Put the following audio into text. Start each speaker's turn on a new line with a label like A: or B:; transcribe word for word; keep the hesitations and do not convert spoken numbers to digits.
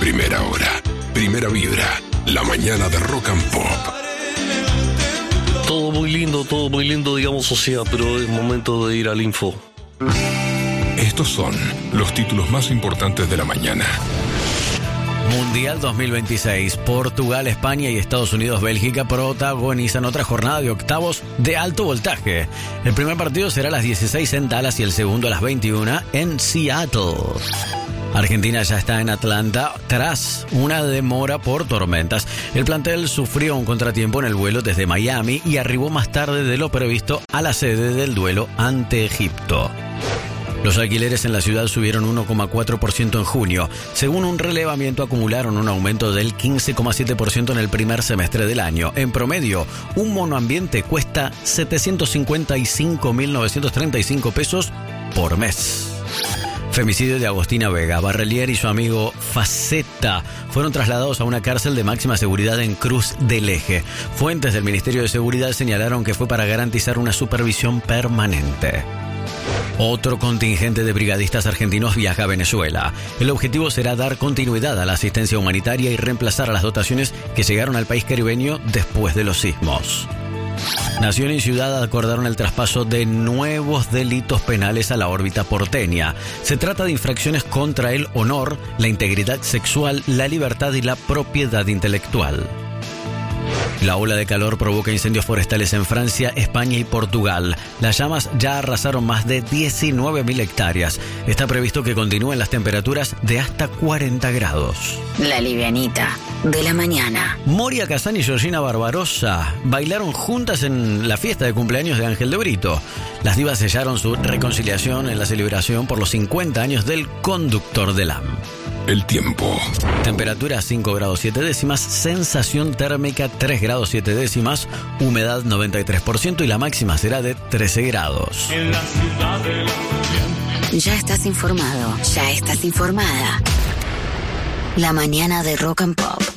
A: Primera hora, primera vibra, la mañana de Rock and Pop.
B: Todo muy lindo, todo muy lindo, digamos, o sea, pero es momento de ir al info.
A: Estos son los títulos más importantes de la mañana.
C: Mundial dos mil veintiséis. Portugal, España y Estados Unidos, Bélgica protagonizan otra jornada de octavos de alto voltaje. El primer partido será a las dieciséis en Dallas y el segundo a las veintiuna en Seattle. Argentina ya está en Atlanta tras una demora por tormentas. El plantel sufrió un contratiempo en el vuelo desde Miami y arribó más tarde de lo previsto a la sede del duelo ante Egipto. Los alquileres en la ciudad subieron uno coma cuatro por ciento en junio. Según un relevamiento, acumularon un aumento del quince coma siete por ciento en el primer semestre del año. En promedio, un monoambiente cuesta setecientos cincuenta y cinco mil novecientos treinta y cinco pesos por mes. Femicidio de Agostina Vega. Barrelier y su amigo Faceta fueron trasladados a una cárcel de máxima seguridad en Cruz del Eje. Fuentes del Ministerio de Seguridad señalaron que fue para garantizar una supervisión permanente. Otro contingente de brigadistas argentinos viaja a Venezuela. El objetivo será dar continuidad a la asistencia humanitaria y reemplazar a las dotaciones que llegaron al país caribeño después de los sismos. Nación y ciudad acordaron el traspaso de nuevos delitos penales a la órbita porteña. Se trata de infracciones contra el honor, la integridad sexual, la libertad y la propiedad intelectual. La ola de calor provoca incendios forestales en Francia, España y Portugal. Las llamas ya arrasaron más de diecinueve mil hectáreas. Está previsto que continúen las temperaturas de hasta cuarenta grados.
D: La livianita de la mañana.
C: Moria Kazan y Georgina Barbarossa bailaron juntas en la fiesta de cumpleaños de Ángel de Brito. Las divas sellaron su reconciliación en la celebración por los cincuenta años del conductor del A M.
A: El tiempo.
C: Temperatura cinco grados siete décimas, sensación térmica tres grados siete décimas, humedad noventa y tres por ciento y la máxima será de trece grados.
D: En la ciudad de la... Ya estás informado, ya estás informada. La mañana de Rock and Pop.